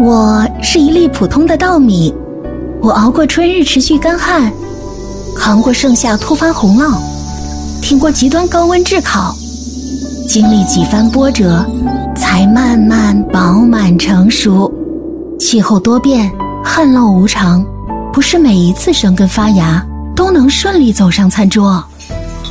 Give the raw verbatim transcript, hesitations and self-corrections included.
我是一粒普通的稻米，我熬过春日持续干旱，扛过盛夏突发洪涝，挺过极端高温炙烤，经历几番波折，才慢慢饱满成熟。气候多变，旱涝无常，不是每一次生根发芽都能顺利走上餐桌。